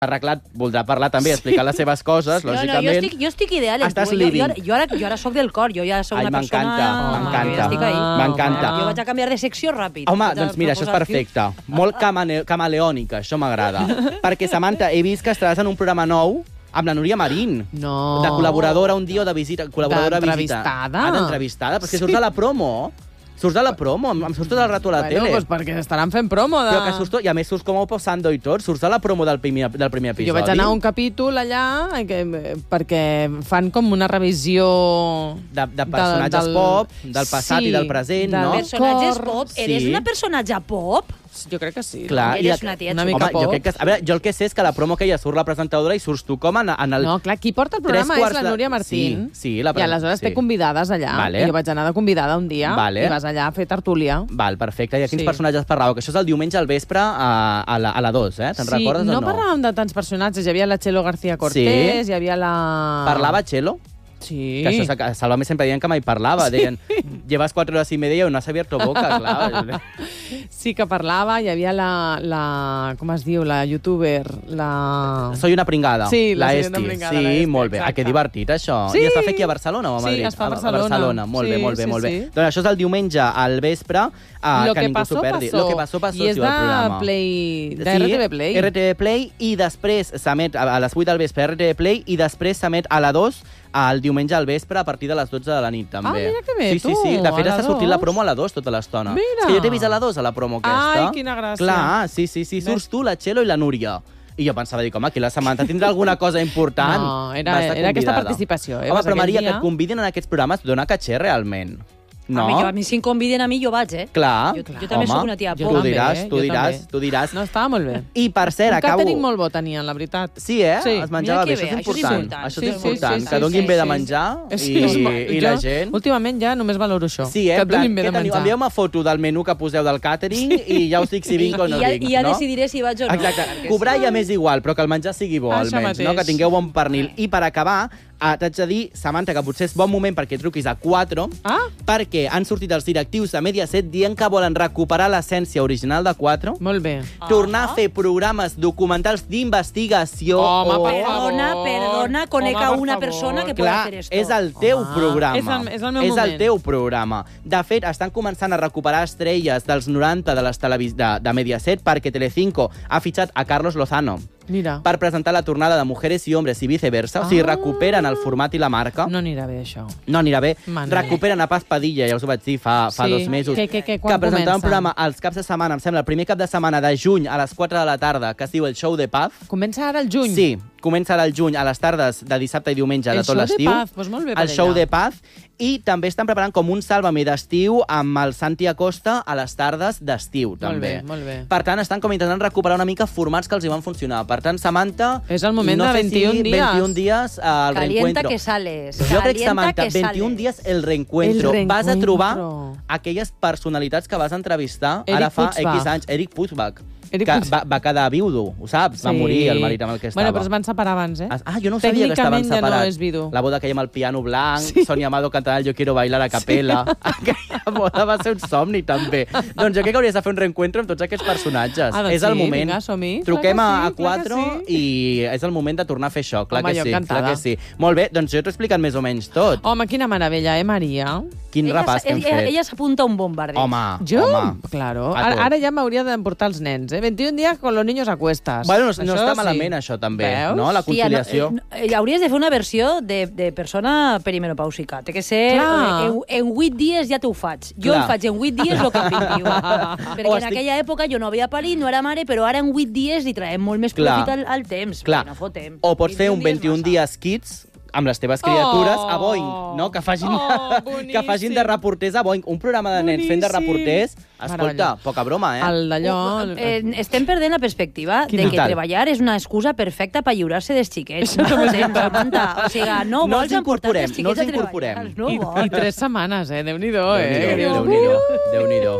arreglat, voldrà parlar també, explicar les seves coses, lògicament. Jo estic ideal. Estàs living. Jo ara soc del cor, jo ja soc una persona... M'encanta. Jo vaig a canviar de secció ràpid. Home, doncs mira, això és perfecte. Molt camaleònica, això m'agrada. Perquè, Samantha, he vist que estaràs en un programa nou amb la Núria Marín. No. De col·laboradora un dia o de visita. D'entrevistada? D'entrevistada, però és que surts de la promo. Surts de la promo, em surts tot el rato a la tele. Doncs perquè estaran fent promo. Però que surts tot, i a més surts com a posando i tot, surts de la promo del primer episodi. Jo vaig anar a un capítol allà perquè fan com una revisió... De personatges pop, del passat i del present, no? Personatges pop? Eres una personatge pop? Jo crec que sí. Clar, eres una tia una mica pop. Jo el que sé és que la promo que ella surt la presentadora i surts tu com en el... No, clar, qui porta el programa és la Núria Martín. Sí, i aleshores té convidades allà. Vale. Jo vaig anar de convidada un dia i vas allà a fer tertúlia. Val, perfecte. I a quins personatges parlàveu? Que això és el diumenge al vespre a la 2, eh? Te'n recordes o no? No parlàvem de tants personatges. Hi havia la Chelo García Cortés, hi havia la... Parlava Chelo? Sí. Que això, a Sálvame sempre deien que mai parlava. Deien, llevas 4 horas y media y no has abierto boca, clar. Sí que parlava, hi havia la com es diu, la youtuber, la... Soy una pringada. Sí, la Soy una pringada. Sí, molt bé. Ah, que divertit, això. Sí. I es fa fer aquí a Barcelona o a Madrid? Sí, es fa a Barcelona. Molt bé. Sí. Doncs això és el diumenge al vespre, que ningú s'ho perdi. Lo que pasó, I és de Play, de RTV Play. RTV Play, i després s'emet a les 8 del vespre RTV Play, i després s'emet a la 2 el diumenge al vespre a partir de les 12 de la nit, també. Ah, mira que bé, tu. Sí. De fet, està sortint la promo a la 2 tota l'estona. Mira. És que jo t'he vist a la 2, a la promo aquesta. Ai, quina gràcia. Clar, sí. Surts tu, la Txelo i la Núria. I jo pensava, dic, home, aquí la Samantha tindrà alguna cosa important. No, era aquesta participació. Home, però Maria, que et convidin en aquests programes dona caché, realment. No? A mi si em conviden a mi, jo vaig, eh? Clar. Jo també soc una tia pop. Tu diràs. No, estava molt bé. I, per cert, acabo... Un càtering molt bo tenien, la veritat. Sí, eh? Sí. Es menjava bé, això és important. Això és important, que donin bé de menjar i la gent... Últimament ja només valoro això. Sí, eh? Que donin bé de menjar. Envieu-me foto del menú que poseu del càtering i ja us dic si vinc o no vinc. I ja decidiré si vaig o no. Exacte. Cobrar ja m'és igual, però que el menjar sigui bo, almenys, no? Que tingueu bon pernil. I per acabar, t'haig de dir, Samantha, que potser és bon moment perquè truquis a 4, perquè han sortit els directius de Mediaset dient que volen recuperar l'essència original de 4. Molt bé. Tornar a fer programes documentals d'investigació. Perdona, conec a una persona que pot fer esto. És el teu programa. És el meu moment. És el teu programa. De fet, estan començant a recuperar estrelles dels 90 de Mediaset perquè Telecinco ha fitxat a Carlos Lozano. Mira. Per presentar la tornada de Mujeres i Hombres i viceversa. O sigui, recuperen el format i la marca. No anirà bé, això. No anirà bé. Recuperen a Paz Padilla, ja us ho vaig dir fa 2 mesos. Que presentava un programa als caps de setmana, em sembla, el primer cap de setmana de juny a les 4 de la tarda, que es diu El Show de Paz. Comença ara el juny? Sí, comença ara el juny, a les tardes de dissabte i diumenge de tot l'estiu. El Show de Paz, doncs molt bé per El Show de Paz. I també estan preparant com un Sálvame d'estiu amb el Santi Acosta a les tardes d'estiu, també. Molt bé. Per tant, estan com intentant recuperar una mica formats que els hi van funcionar. Per tant, Samantha... És el moment de 21 dies. 21 dies al reencuentro. Calienta que sales. Jo crec, Samantha, 21 dies el reencuentro. Vas a trobar aquelles personalitats que vas entrevistar ara fa X anys. Eric Puigbach. Que va quedar viudo, ho saps? Va morir el marit amb el que estava. Bueno, però es van separar abans, eh? Jo no sabia que estaven separats. Tècnicament ja no és vidu. La boda que hi ha amb el piano blanc, Sonia Amado cantant el Yo quiero bailar a capella. Aquella boda va ser un somni, també. Doncs jo crec que hauries de fer un reencuentro amb tots aquests personatges. És el moment. Truquem a 4 i és el moment de tornar a fer això. Clar que sí. Molt bé, doncs jo t'ho he explicat més o menys tot. Home, quina meravella, Maria? Quin repàs que hem fet. Ella s'apunta un bombardeig. Home. Jo? Claro. Ara ja m'hauria d'emportar els nens, 21 días con los niños a cuestas. Bueno, no està malament, això, també, no? La conciliació. Hauries de fer una versió de persona perimenopàusica. Té que ser... En 8 dies ja t'ho faig. Jo em faig en 8 dies el que em vinguiu. Perquè en aquella època jo no havia parit, no era mare, però ara en 8 dies li traiem molt més profit al temps. No fotem. O pots fer un 21 dies kids amb les teves criatures a Boeing, no? Que facin de reporters a Boeing. Un programa de nens fent de reporters, escolta, poca broma, eh? El d'allò... Estem perdent la perspectiva de que treballar és una excusa perfecta per lliurar-se dels xiquets. O sigui, no vols emportar els xiquets a treballar. I 3 setmanes, Déu-n'hi-do, Déu-n'hi-do.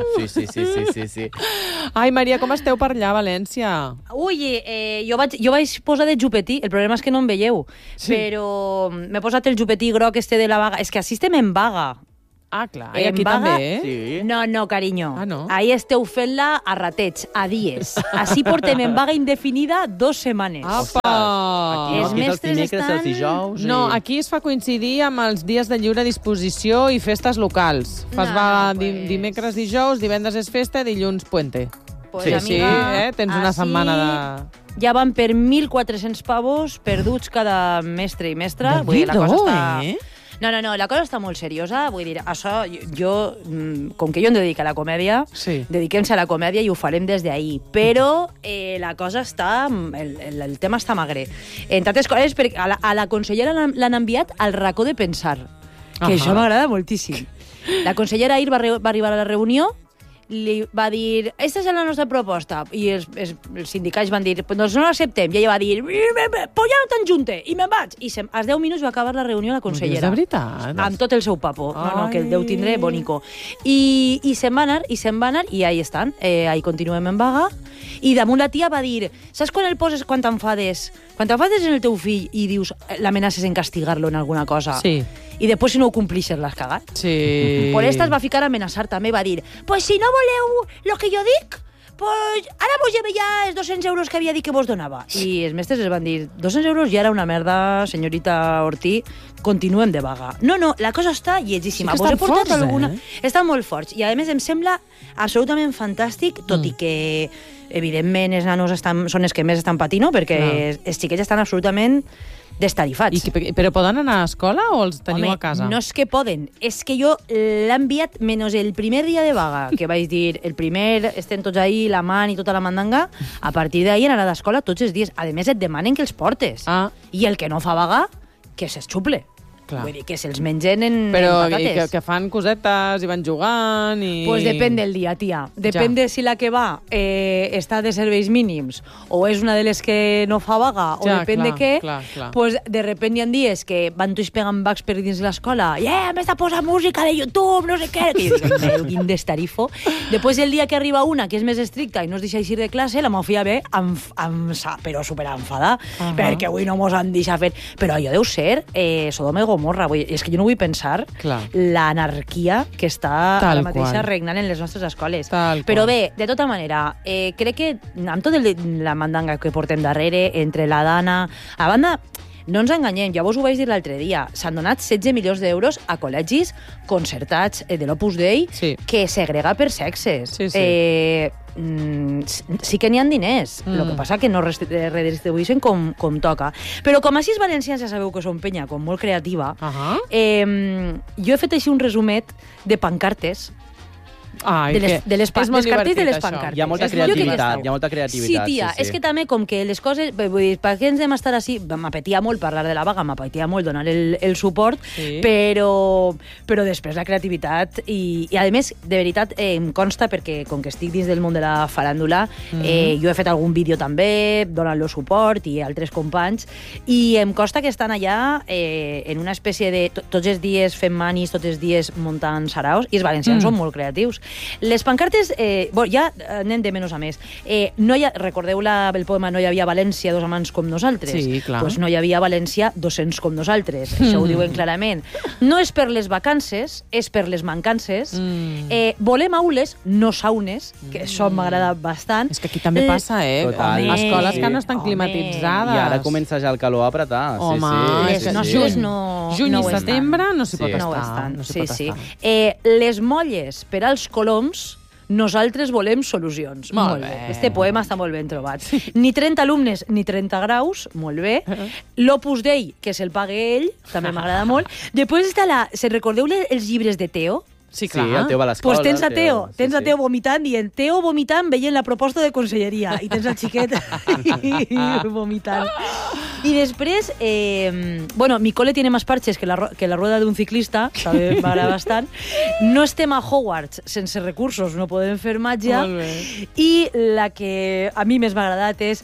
Sí. Ai, Maria, com esteu per allà, a València? Ui, jo vaig posar de jupetí, el problema és que no em veieu, però m'he posat el jupetí groc de la vaga. És que així estem en vaga. Ah, clar, i aquí també, eh? Sí. No, carinyo. Ah, no? Ahí esteu fent-la a rateig, a dies. Així portem en vaga indefinida 2 setmanes. Apa! Aquí Els no, mestres els dimecres, els dijous... No, aquí es fa coincidir amb els dies de lliure disposició i festes locals. Fas dimecres, dijous, divendres és festa, dilluns puente. Pues, Sí, amiga, Tens una setmana de... Ja van per 1.400 pavos perduts cada mestre i mestra. Vull dir, la cosa està... No, la cosa està molt seriosa. Vull dir, això, jo, com que jo em dedico a la comèdia, dediquem-se a la comèdia i ho farem des d'ahir. Però la cosa està... El tema està magre. Entre altres coses, perquè a la consellera l'han enviat al racó de pensar, que això m'agrada moltíssim. La consellera ahir va arribar a la reunió, li va dir, esta és la nostra proposta, i els sindicats van dir, doncs no l'acceptem, i ella va dir, pues ja no te'n junte, i me'n vaig. I als 10 minuts va acabar la reunió la consellera. De veritat? Amb tot el seu papo. No, que el deu tindre bonico. I se'n va anar, i ahí estan. Ahí continuem en vaga. I damunt la tia va dir, saps quan el poses, quan t'enfades? Quan t'enfades en el teu fill i dius, l'amenaces en castigar-lo en alguna cosa. Sí. I després si no ho complixes l'has cagat. Sí. Por esta es va ficar a amenaçar també, va dir, pues si no voleu lo que jo dic, pues ara vos lleve ja els 200 euros que havia dit que vos donava. I els mestres es van dir, 200 euros ja era una merda, senyorita Ortí, continuem de vaga. No, la cosa està llegíssima. Sí que estan forts, alguna... Estan molt forts. I a més em sembla absolutament fantàstic, tot i que evidentment els nanos són els que més estan patint, perquè els xiquets estan absolutament destarifats. Però poden anar a escola o els teniu a casa? No és que poden, és que jo l'he enviat menys el primer dia de vaga, que vaig dir, el primer estem tots ahí, la man i tota la mandanga, a partir d'ahir anar a l'escola tots els dies. A més, et demanen que els portes. I el que no fa vaga, que s'exxuple. Vull dir, que se'ls mengen en patates. Però que fan cosetes i van jugant i... Pues depèn del dia, tia. Depèn de si la que va està de serveis mínims o és una de les que no fa vaga o depèn de què. Pues de repent hi ha dies que van tots pegant bacs per dins l'escola. M'he de posar música de YouTube, no sé què. Que jo dic, quin destarifo. Després el dia que arriba una que és més estricta i no es deixa eixir de classe, la meva filla ve però superenfadada perquè avui no mos han deixat fer. Però allò deu ser Sodoma i Gomorra. És que jo no vull pensar l'anarquia que està ara mateix regnant en les nostres escoles. Però bé, de tota manera, crec que amb tota la mandanga que portem darrere, entre la Dana... A banda, no ens enganyem, ja vos ho vaig dir l'altre dia, s'han donat 16 milions d'euros a col·legis concertats de l'Opus Dei que segrega per sexes. Sí que n'hi ha diners, el que passa que no redistribueixen com toca. Però com a 6 valencians ja sabeu que som penya com molt creativa, jo he fet així un resumet de pancartes de les cartells de les pancartes. Hi ha molta creativitat. Sí, tia, és que també com que les coses... Vull dir, per què ens hem estat així? M'apetia molt parlar de la vaga, m'apetia molt donar el suport, però després la creativitat i a més, de veritat, em consta perquè com que estic dins del món de la faràndula, jo he fet algun vídeo també donant-lo suport i altres companys i em consta que estan allà en una espècie de... Tots els dies fent manis, tots els dies muntant saraos i els valencians són molt creatius. Les pancartes, ja anem de menys a més. Recordeu el poema No hi havia València, 2 amants com nosaltres? Sí, clar. Doncs no hi havia València, 200 com nosaltres. Això ho diuen clarament. No és per les vacances, és per les mancances. Volem aules, no saunes, que això m'agrada bastant. És que aquí també passa, escoles que no estan climatitzades. I ara comença ja el calor a apretar. Home, les nostres no... Juny i setembre no s'hi pot estar. Sí. Les molles per als coloms, nosaltres volem solucions. Molt bé. Este poema està molt ben trobat. Ni 30 alumnes ni 30 graus, molt bé. L'Opus Dei, que se'l pague ell, també m'agrada molt. Després està se'n recordeu els llibres de Teo? Sí, clar. Sí, el Teo va a l'escola. Pues tens a Teo vomitant, dient Teo vomitant veient la proposta de conselleria. I tens el xiquet vomitant. I després, mi cole tiene más parches que la rueda de un ciclista, també m'agrada bastant. No estem a Hogwarts sense recursos, no podem fer màgia. I la que a mi més m'ha agradat és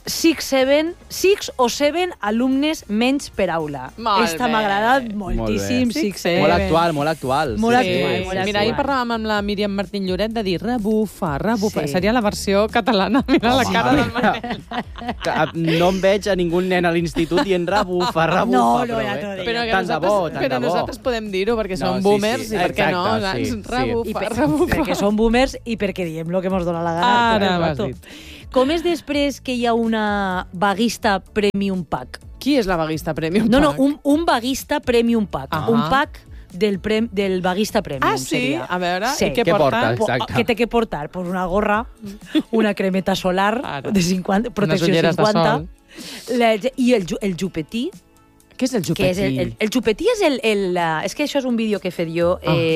6 o 7 alumnes menys per aula. Esta m'ha agradat moltíssim, 6-7. Molt actual, molt actual. Molt actual. Mira, ahir parlàvem amb la Míriam Martín Lloret de dir rebufa. Seria la versió catalana. Mira la cara del Manel. No em veig a ningú nen a l'institut dient rebufa. No, ja t'ho dic. Però nosaltres podem dir-ho perquè som boomers i perquè no, rebufa. Perquè som boomers i perquè diem el que ens dona la gana. Ara l'has dit. Com és després que hi ha una vaguista Premium Pack? Qui és la vaguista Premium Pack? No, un vaguista Premium Pack. Un pack del vaguista Premium. Sí? A veure, sí. I què porta? Què té que portar? Pues una gorra, una cremeta solar de 50, protecció 50, i el jupetí. Què és el jupetí? El jupetí és és que això és un vídeo que he fet jo.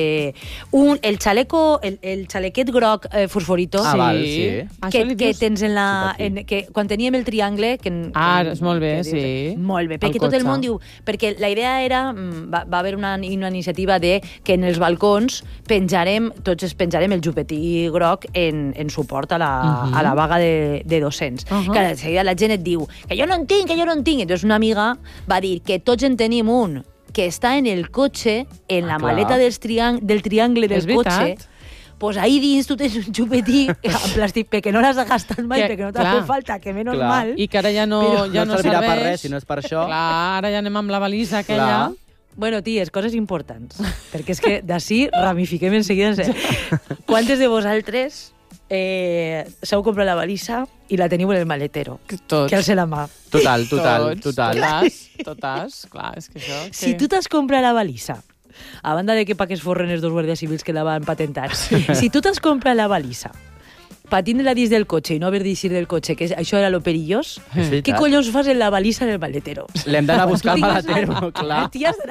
El xalequet groc fosforito que tens en la... Quan teníem el triangle... És molt bé, sí. Molt bé, perquè tot el món diu... Perquè la idea era... Va haver una iniciativa de que en els balcons tots penjarem el jupetí groc en suport a la vaga de docents. Que de seguida la gent et diu que jo no en tinc. Entonces una amiga va dir que tots en tenim un que està en el cotxe, en la maleta del triangle del cotxe, pues ahí dins tu tens un xupetí en plàstic perquè no l'has gastat mai, perquè no t'ha fet falta, que menys mal. I que ara ja no servirà per res, si no és per això. Clar, ara ja anem amb la balisa aquella. Bueno, ties, coses importants, perquè és que d'ací ramifiquem en seguida. Quantes de vosaltres s'heu comprat la balisa i la teniu en el maletero? Tots. Que alce la mà. Total. Totes, clar, és que això... Si tu t'has comprat la balisa, a banda de que pa que es forren els dos guàrdies civils que la van patentar, si tu t'has comprat la balisa patint-la dins del cotxe i no haver d'eixir del cotxe, que això era lo perillós, què collons fas en la balisa en el maletero? L'hem d'anar a buscar al maletero, clar.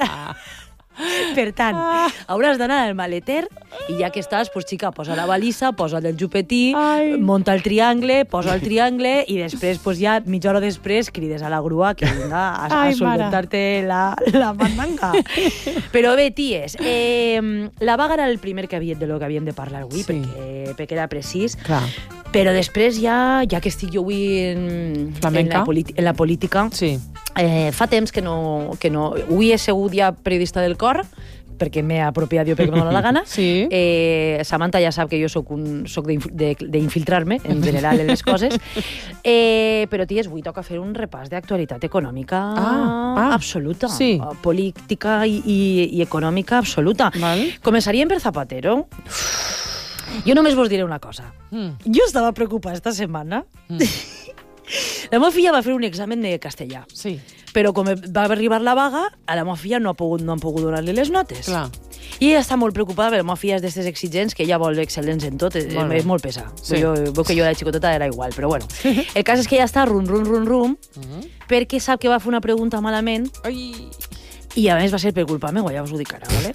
Per tant, hauràs d'anar al maleter i ja que estàs, pues, xica, posa la balisa, posa el jupetí, munta el triangle, posa el triangle i després, pues, ja mitja hora després, crides a la grua que vinga a solventar-te la mandanga. Però bé, ties, la vaga era el primer de lo que havíem de parlar avui, perquè era precís. Clar. Però després, ja que estic jo avui en la política, fa temps que no... Avui he sigut ja periodista del cor, perquè m'he apropiat jo perquè me dóna la gana. Samantha ja sap que jo soc d'infiltrar-me, en general, en les coses. Però, ties, avui toca fer un repàs d'actualitat econòmica absoluta. Política i econòmica absoluta. Començaríem per Zapatero. Jo només vos diré una cosa. Jo estava preocupada esta setmana. La meva filla va fer un examen de castellà. Però com va arribar la vaga, a la meva filla no han pogut donar-li les notes. I ella està molt preocupada perquè la meva filla és d'aquestes exigents que ella vol excel·lents en tot. És molt pesa. Veu que jo de xicoteta era igual, però bueno. El cas és que ella està rum, perquè sap que va fer una pregunta malament i a més va ser per culpa meva, ja us ho dic ara, ¿vale?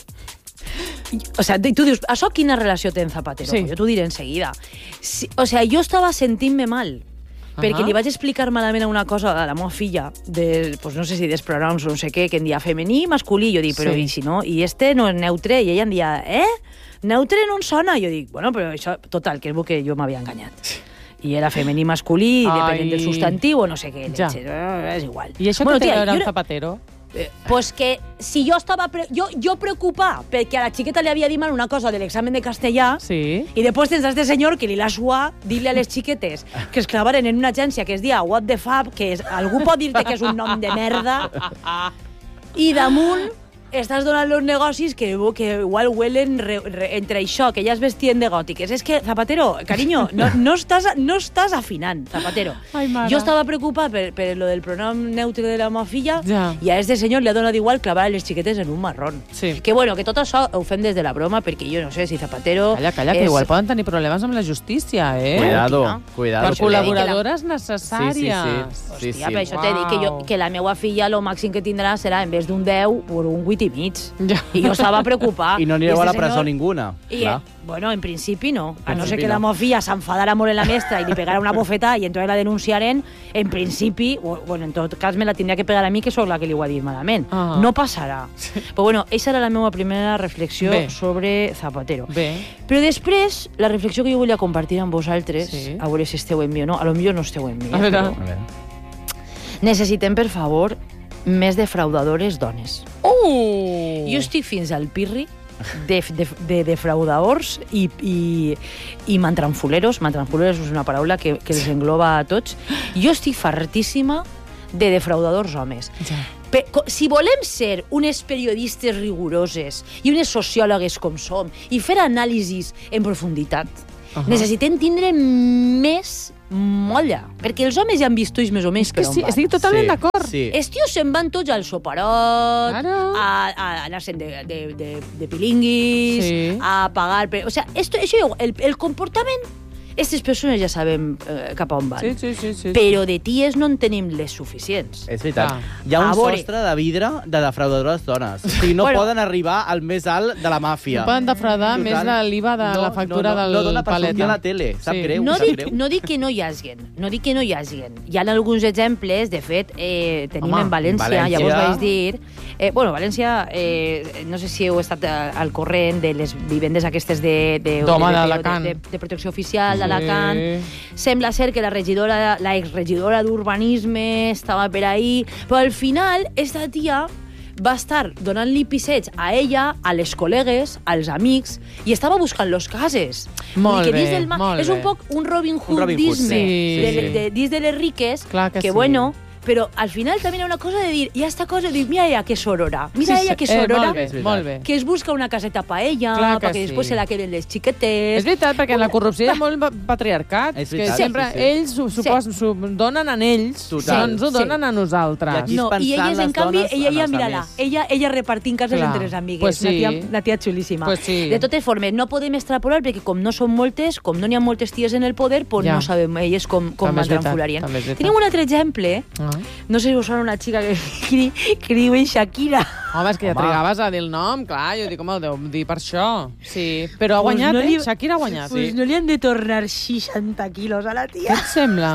O sea, tu dius, això quina relació té en Zapatero? Jo t'ho diré enseguida. O sea, jo estava sentint-me mal, perquè li vaig explicar malament una cosa a la meva filla, pues no sé si dels pronoms o no sé què, que en dia femení i masculí. Jo dic, però i si no? I este no és neutre? I ella en dia, neutre no em sona? Jo dic, bueno, però això, total, que és bo que jo m'havia enganyat. I era femení masculí, depenent del substantiu o no sé què. És igual. I això què té a veure amb Zapatero? Pues que si jo estava jo preocupada perquè a la xiqueta li havia dit mal una cosa de l'examen de castellà i després tens este senyor que li l'ha suat dir-li a les xiquetes que es clavaren en una agència que es dia What the Fab, que algú pot dir-te que és un nom de merda i damunt estàs donant els negocis que igual huelen entre això, que ja es vestien de gòtiques. És que, Zapatero, carinyo, no estàs afinant, Zapatero. Jo estava preocupada per lo del pronom neutre de la meva filla i a este senyor li ha donat igual clavar les xiquetes en un marrón. Que bueno, que tot això ho fem des de la broma perquè jo no sé si Zapatero... Calla, que igual poden tenir problemes amb la justícia, Cuidado. Per col·laboradores necessàries. Hòstia, per això t'he dit que la meva filla lo màxim que tindrà serà, en vez d'un 10, un 8 minut i mig. I jo estava preocupada. I no anireu a la presó ninguna. Bueno, en principi no. A no ser que la meva filla s'enfadara molt en la mestra i li pegara una bofetada i entonces la denunciaren, en principi, bueno, en tot cas me la tindria que pegar a mi, que sóc la que li ho ha dit malament. No passarà. Però bueno, aquesta era la meva primera reflexió sobre Zapatero. Però després, la reflexió que jo volia compartir amb vosaltres, a veure si esteu en mi o no, a lo millor no esteu en mi. A veure. Necessitem, per favor, més defraudadores dones. Jo estic fins al pirri de defraudadors i mantranfuleros. Mantranfuleros és una paraula que els engloba a tots. Jo estic fartíssima de defraudadors homes. Si volem ser unes periodistes rigoroses i unes sociòlogues com som i fer anàlisis en profunditat, necessitem tindre més molla, perquè els homes ja han vist ulls més o menys per on van. Estic totalment d'acord. Els tios se'n van tots al soparot, a anar-se'n de pilinguis, a pagar... O sigui, el comportament, aquestes persones ja sabem cap a on van. Però de ties no en tenim les suficients. És veritat. Hi ha un sostre de vidre de defraudadores dones. O sigui, no poden arribar al més alt de la màfia. No poden defraudar més de l'IVA de la factura del palet. No dona per sortir a la tele. Sap greu. No dic que no hi hagin. No dic que no hi hagin. Hi ha alguns exemples, de fet, tenim en València, llavors vaig dir... Bueno, València, no sé si heu estat al corrent de les vivendes aquestes de protecció oficial d'Alacant. Sembla ser que la exregidora d'Urbanisme estava per ahí, però al final esta tia va estar donant-li pisseig a ella, a les col·legues, als amics, i estava buscant los cases. Molt bé, molt bé. És un poc un Robin Hoodisme dins de les riques, que bueno... Però al final també hi ha una cosa de dir, hi ha esta cosa de dir, mira ella que sorora, que es busca una caseta pa ella, perquè després se la queden les xiquetes. És veritat, perquè en la corrupció hi ha molt patriarcat, que sempre ells s'ho donen a ells, no ens ho donen a nosaltres. No, i elles, en canvi, ella, mira-la, ella repartint cases entre les amigues, una tia xulíssima. De totes formes, no podem extrapolar, perquè com no són moltes, com no n'hi ha moltes ties en el poder, no sabem elles com mantranfularien. Tenim un altre exemple, no sé si us sona una xica que diu Shakira. Home, és que ja trigaves a dir el nom, clar, jo dic, com ho deu dir per això. Sí, però ha guanyat, Shakira ha guanyat. Pues no li han de tornar 60 quilos a la tia. Què et sembla?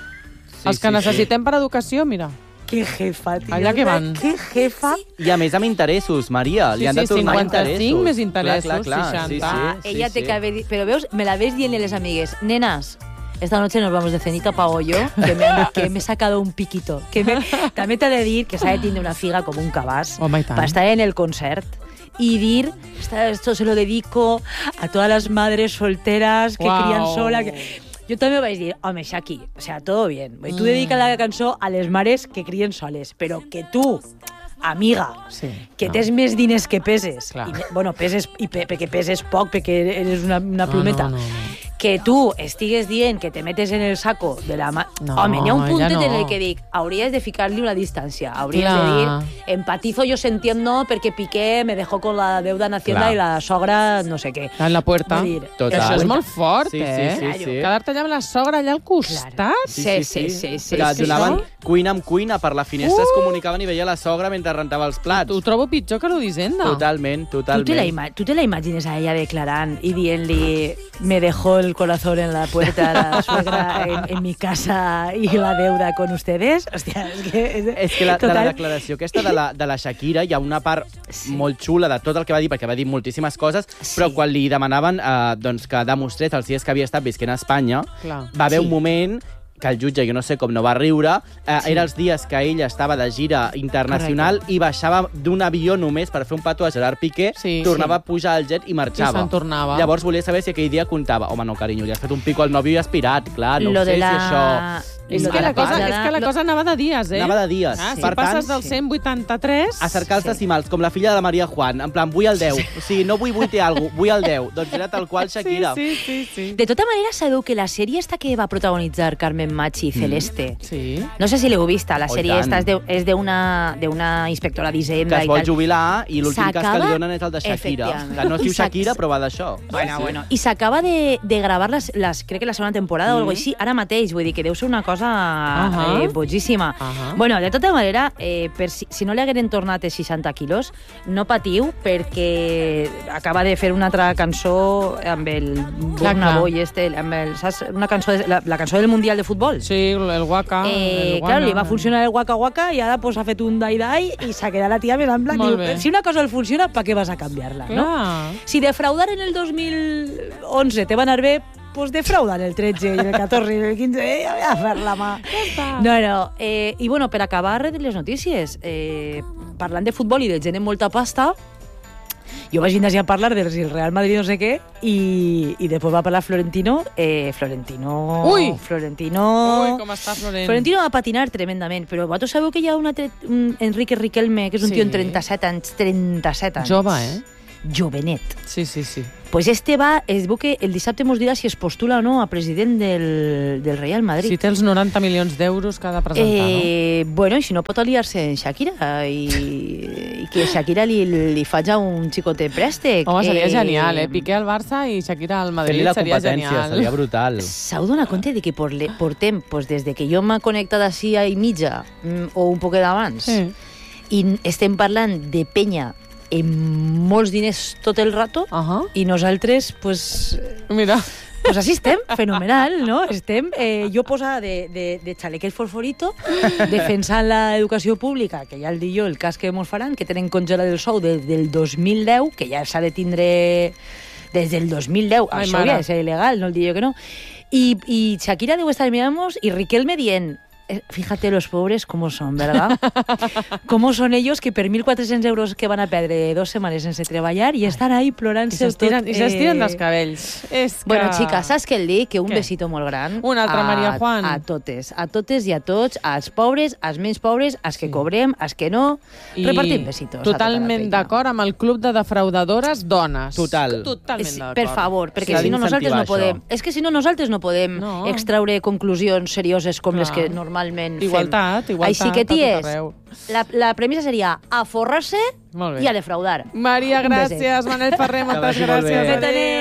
Els que necessitem per educació, mira. Que jefa, tio. Allà que van. Que jefa. I a més amb interessos, Maria. Li han de tornar interessos. 55 més interessos, 60. Ella té que haver dit... Però veus, me la ves dient a les amigues, nenas, esta noche nos vamos de cenita, pago yo, que me he sacado un piquito. També t'ha de dir que s'ha de tindre una figa com un cabàs per estar en el concert y dir, esto se lo dedico a todas las madres solteras que crían sola. Jo també vaig dir, home, Shaki, o sea, todo bien. Tu dedica la cançó a les mares que crien soles, però que tu, amiga, que tens més diners que peses, bueno, peses perquè peses poc, perquè eres una plumeta, que tu estigues dient que te metes en el saco de la... Home, hi ha un puntet en el que dic, hauries de ficar-li una distància, hauries de dir, empatizo, yo se entiendo, perquè Piqué me dejó con la deuda en Hacienda y la sogra no sé què. En la puerta. Això és molt fort, quedar-te allà amb la sogra allà al costat. Sí. Donaven cuina amb cuina, per la finestra es comunicaven i veia la sogra mentre rentava els plats. Ho trobo pitjor que l'Odissenda. Totalment. Tu te la imagines a ella declarant i dient-li, me dejó el corazón en la puerta la suegra en mi casa y la deuda con ustedes? Hòstia, és que la declaració aquesta de la Shakira, hi ha una part molt xula de tot el que va dir, perquè va dir moltíssimes coses, però quan li demanaven que demostrés els dies que havia estat visquent a Espanya, va haver un moment que el jutge, jo no sé com no va riure, era els dies que ella estava de gira internacional i baixava d'un avió només per fer un petó a Gerard Piqué, tornava a pujar al jet i marxava. I se'n tornava. Llavors volia saber si aquell dia comptava. Home, no, carinyo, li has fet un pico al nòvio i aspirat, clar, no sé si això... És que la cosa anava de dies, Anava de dies. Si passes del 183... A cercar els decimals, com la filla de Maria Juan, en plan, vull el 10. O sigui, no vull 8 i alguna cosa, vull el 10. Doncs era tal qual Shakira. Sí. De tota manera, sabeu que la sèrie esta que va protagonitzar Carmen Machi, Celeste, no sé si l'heu vista, la sèrie esta és d'una inspectora d'Hisenda que es vol jubilar i l'últim cas que li donen és el de Shakira. Que no es diu Shakira, però va d'això. Bueno. I s'acaba de gravar, crec que la segona temporada o alguna cosa així, ara mateix. Vull dir que deu ser una cosa cosa boigíssima. Bueno, de tota manera, si no li hagueren tornat els 60 quilos, no patiu, perquè acaba de fer una altra cançó amb el Burna Boy, saps? Una cançó, la cançó del Mundial de Futbol. Sí, el Waka. Claro, li va funcionar el Waka Waka i ara ha fet un dai-dai i s'ha quedat la tia més en blanc. Si una cosa el funciona, ¿para qué vas a canviar-la? ¿no? Si defraudar en el 2011 te va anar bé, pues defrauda en el 13 i el 14 i el 15, a fer la mà. No. I bueno, per acabar de les notícies, parlant de futbol i de gent amb molta pasta, jo vaig vindre a parlar del Real Madrid no sé què i després va parlar Florentino. Ui, com està Florentino? Florentino va patinar tremendament, però vosaltres sabeu que hi ha un Enrique Riquelme, que és un tio en 37 anys. Jove, eh? Jovenet. Sí. Pues es veu que el dissabte mos dirà si es postula o no a president del Real Madrid. Si té els 90 milions d'euros que ha de presentar, no? Bueno, i si no pot aliar-se en Shakira i que Shakira li faci un xicotet préstec. Home, seria genial, Piqué al Barça i Shakira al Madrid, seria genial. Seria brutal. S'heu donat compte de que portem, des de que jo m'he connectat a 6:30 o un poquet abans, i estem parlant de penya amb molts diners tot el rato, i nosaltres, pues... Mira... Pues així estem, fenomenal, no? Estem, jo posa de xalequet fosforito, defensant l'educació pública, que ja el dic jo, el cas que mos faran, que tenen congelat el sou des del 2010, que ja s'ha de tindre des del 2010. Això ja és il·legal, no el dic jo que no. I Shakira deu estar mirant-nos i Riquelme dient... Fíjate los pobres cómo son, ¿verdad? Cómo son ellos que per 1.400 euros que van a perdre 2 setmanes sense treballar i estan ahí plorant-se tot. I s'estiren dels cabells. Bueno, xica, saps què el dic? Que un besito molt gran. Un altre, Maria Juan. A totes i a tots, als pobres, als menys pobres, als que cobrem, als que no. Repartim besitos. Totalment d'acord amb el club de defraudadores dones. Totalment d'acord. Per favor, perquè si no nosaltres no podem... És que si no nosaltres no podem extraure conclusions serioses com les que normalment igualtat, així que, ties, la premissa seria a forrar-se i a defraudar. Maria, gràcies. Manel Ferrer, moltes gràcies.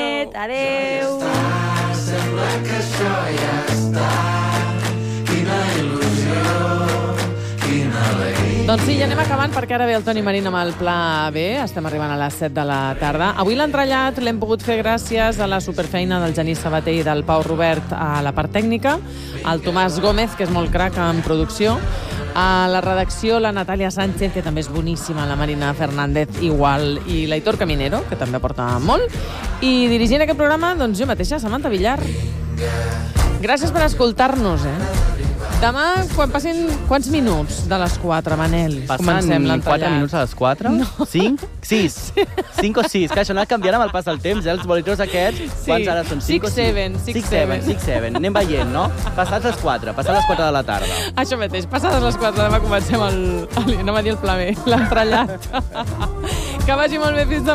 Adéu. Sembla que això ja està. Quina il·lusió, quina alegria. Doncs sí, ja anem acabant perquè ara ve el Toni Marín amb el Pla B. Estem arribant a les 7 de la tarda. Avui l'entrellat l'hem pogut fer gràcies a la superfeina del Genís Sabater i del Pau Robert a la part tècnica, al Tomàs Gómez, que és molt crac en producció, a la redacció la Natàlia Sánchez, que també és boníssima, la Marina Fernández igual, i l'Aitor Caminero, que també aporta molt, i dirigint aquest programa, doncs jo mateixa, Samantha Villar. Gràcies per escoltar-nos, Demà, quan passin... Quants minuts de les 4, Manel? Passen 4 minuts a les 4? No. 5? 6? 5 o 6? Que això no canviarà amb el pas del temps, els bolitors aquests. Quants ara són? 5 o 6? 6-7. Anem veient, no? Passats les 4, passades les 4 de la tarda. Això mateix, passades les 4, demà comencem no m'ha dit el Pla B, l'entrellat. Que vagi molt bé, fins demà.